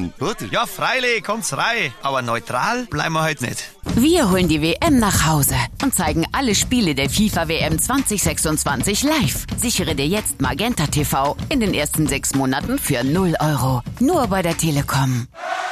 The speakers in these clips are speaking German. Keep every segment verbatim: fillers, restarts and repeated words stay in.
Sachsen. Gut. Ja, freilich, kommt's rein. Aber neutral bleiben wir halt nicht. Wir holen die W M nach Hause und zeigen alle Spiele der FIFA W M zwanzig sechsundzwanzig live. Sichere dir jetzt Magenta T V in den ersten sechs Monaten für null Euro. Nur bei der Telekom.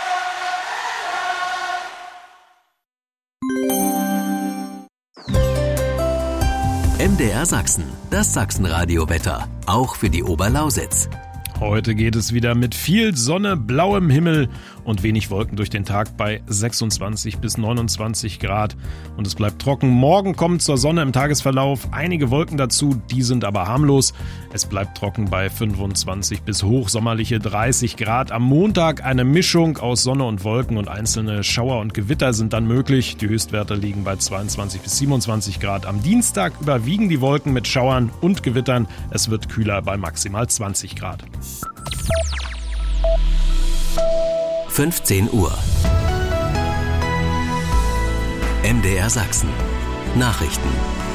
M D R Sachsen, das Sachsenradio-Wetter, auch für die Oberlausitz. Heute geht es wieder mit viel Sonne, blauem Himmel und wenig Wolken durch den Tag bei sechsundzwanzig bis neunundzwanzig Grad. Und es bleibt trocken. Morgen kommen zur Sonne im Tagesverlauf einige Wolken dazu, die sind aber harmlos. Es bleibt trocken bei fünfundzwanzig bis hochsommerliche dreißig Grad. Am Montag eine Mischung aus Sonne und Wolken und einzelne Schauer und Gewitter sind dann möglich. Die Höchstwerte liegen bei zweiundzwanzig bis siebenundzwanzig Grad. Am Dienstag überwiegen die Wolken mit Schauern und Gewittern. Es wird kühler bei maximal zwanzig Grad. fünfzehn Uhr. M D R Sachsen. Nachrichten.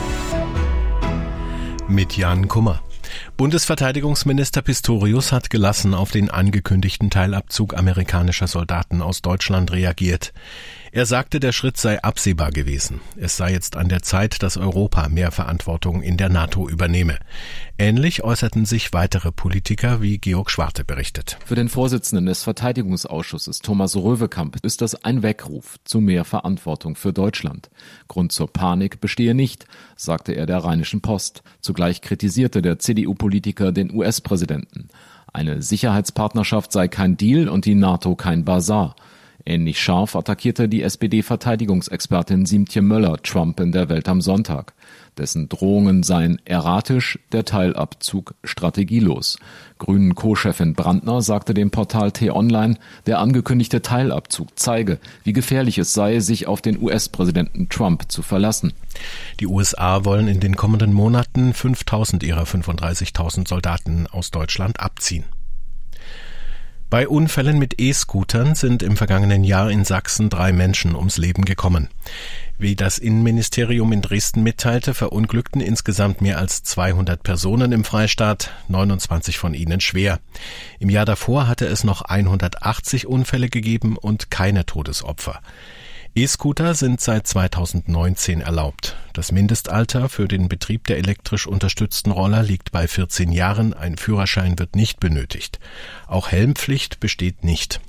Mit Jan Kummer. Bundesverteidigungsminister Pistorius hat gelassen auf den angekündigten Teilabzug amerikanischer Soldaten aus Deutschland reagiert. Er sagte, der Schritt sei absehbar gewesen. Es sei jetzt an der Zeit, dass Europa mehr Verantwortung in der NATO übernehme. Ähnlich äußerten sich weitere Politiker, wie Georg Schwarte berichtet. Für den Vorsitzenden des Verteidigungsausschusses, Thomas Röwekamp, ist das ein Weckruf zu mehr Verantwortung für Deutschland. Grund zur Panik bestehe nicht, sagte er der Rheinischen Post. Zugleich kritisierte der C D U-Politiker den U S-Präsidenten. Eine Sicherheitspartnerschaft sei kein Deal und die NATO kein Basar. Ähnlich scharf attackierte die S P D-Verteidigungsexpertin Siemtje Möller Trump in der Welt am Sonntag. Dessen Drohungen seien erratisch, der Teilabzug strategielos. Grünen Co-Chefin Brandner sagte dem Portal T-Online, der angekündigte Teilabzug zeige, wie gefährlich es sei, sich auf den U S-Präsidenten Trump zu verlassen. Die U S A wollen in den kommenden Monaten fünftausend ihrer fünfunddreißigtausend Soldaten aus Deutschland abziehen. Bei Unfällen mit E-Scootern sind im vergangenen Jahr in Sachsen drei Menschen ums Leben gekommen. Wie das Innenministerium in Dresden mitteilte, verunglückten insgesamt mehr als zweihundert Personen im Freistaat, neunundzwanzig von ihnen schwer. Im Jahr davor hatte es noch hundertachtzig Unfälle gegeben und keine Todesopfer. E-Scooter sind seit zweitausendneunzehn erlaubt. Das Mindestalter für den Betrieb der elektrisch unterstützten Roller liegt bei vierzehn Jahren. Ein Führerschein wird nicht benötigt. Auch Helmpflicht besteht nicht.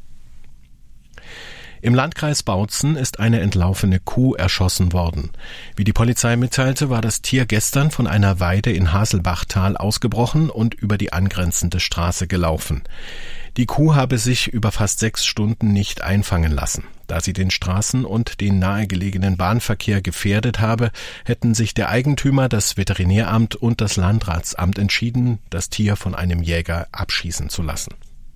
Im Landkreis Bautzen ist eine entlaufene Kuh erschossen worden. Wie die Polizei mitteilte, war das Tier gestern von einer Weide in Haselbachtal ausgebrochen und über die angrenzende Straße gelaufen. Die Kuh habe sich über fast sechs Stunden nicht einfangen lassen. Da sie den Straßen- und den nahegelegenen Bahnverkehr gefährdet habe, hätten sich der Eigentümer, das Veterinäramt und das Landratsamt entschieden, das Tier von einem Jäger abschießen zu lassen.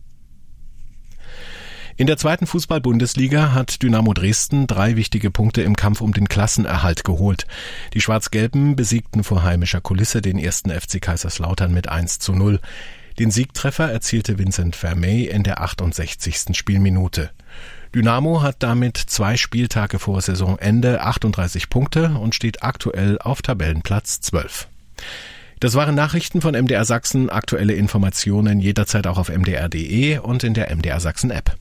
In der zweiten Fußball-Bundesliga hat Dynamo Dresden drei wichtige Punkte im Kampf um den Klassenerhalt geholt. Die Schwarz-Gelben besiegten vor heimischer Kulisse den ersten F C Kaiserslautern mit eins zu null. Den Siegtreffer erzielte Vincent Vermey in der achtundsechzigsten Spielminute. Dynamo hat damit zwei Spieltage vor Saisonende achtunddreißig Punkte und steht aktuell auf Tabellenplatz zwölf. Das waren Nachrichten von M D R Sachsen. Aktuelle Informationen jederzeit auch auf m d r punkt d e und in der M D R Sachsen App.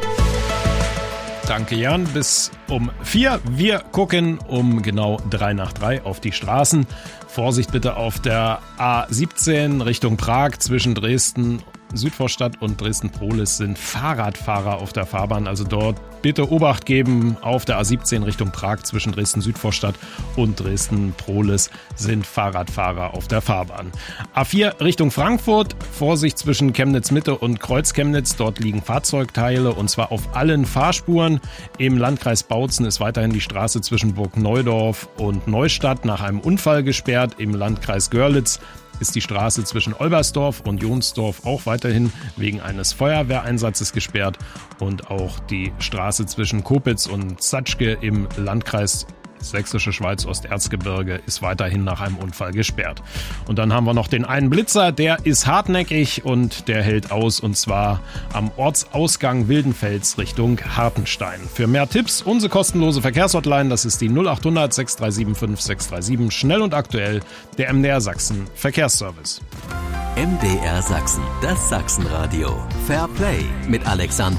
Danke Jan, bis um vier. Wir gucken um genau drei nach drei auf die Straßen. Vorsicht bitte auf der A siebzehn Richtung Prag zwischen Dresden Südvorstadt und Dresden-Prohlis sind Fahrradfahrer auf der Fahrbahn. Also dort bitte Obacht geben. Auf der A siebzehn Richtung Prag zwischen Dresden-Südvorstadt und Dresden-Prohlis sind Fahrradfahrer auf der Fahrbahn. A vier Richtung Frankfurt. Vorsicht zwischen Chemnitz-Mitte und Kreuz-Chemnitz. Dort liegen Fahrzeugteile und zwar auf allen Fahrspuren. Im Landkreis Bautzen ist weiterhin die Straße zwischen Burg Neudorf und Neustadt nach einem Unfall gesperrt. Im Landkreis Görlitz ist die Straße zwischen Olbersdorf und Jonsdorf auch weiterhin wegen eines Feuerwehreinsatzes gesperrt und auch die Straße zwischen Kopitz und Zatschke im Landkreis Sächsische Schweiz Osterzgebirge ist weiterhin nach einem Unfall gesperrt. Und dann haben wir noch den einen Blitzer, der ist hartnäckig und der hält aus und zwar am Ortsausgang Wildenfels Richtung Hartenstein. Für mehr Tipps unsere kostenlose Verkehrshotline, das ist die null acht hundert sechs drei sieben fünf sechs drei sieben, schnell und aktuell der M D R Sachsen Verkehrsservice. M D R Sachsen, das Sachsenradio. Fair Play mit Alexander